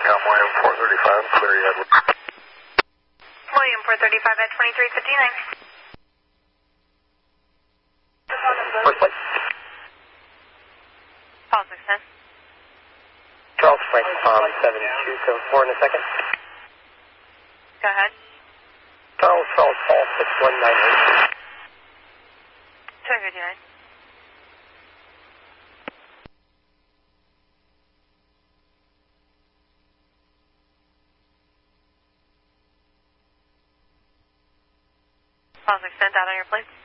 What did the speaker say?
Tom William 435, clear Edward. William 435 at 2359. First place. Pause 610. Charles Frank Tom 7274 in a second. Go ahead. Charles Paul 6198. 259. Pause extend out on your plane.